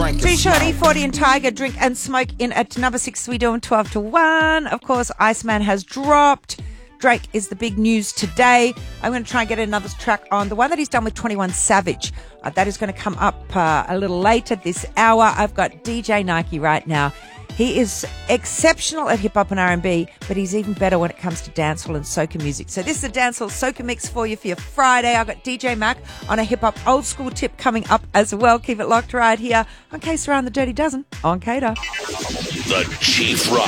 Frank Too is Short, smart. E40 and Tiger, Drink and Smoke in at number 6. We doing 12 to 1. Of course, Iceman has dropped. Drake is the big news today. I'm going to try and get another track on. The one that he's done with 21 Savage. That is going to come up a little later this hour. I've got DJ Nike right now. He is exceptional at hip-hop and R&B, but he's even better when it comes to dancehall and soca music. So this is a dancehall soca mix for you for your Friday. I've got DJ Mac on a hip-hop old school tip coming up as well. Keep it locked right here on Case Around the Dirty Dozen on Cater. The Chief Rock.